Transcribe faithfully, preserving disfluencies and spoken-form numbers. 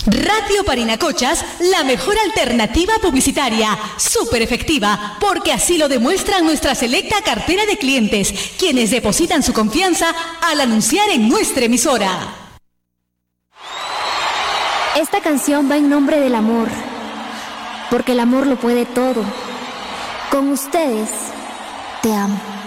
Radio Parinacochas, la mejor alternativa publicitaria, súper efectiva, porque así lo demuestran nuestra selecta cartera de clientes, quienes depositan su confianza al anunciar en nuestra emisora. Esta canción va en nombre del amor, porque el amor lo puede todo. Con ustedes, te amo.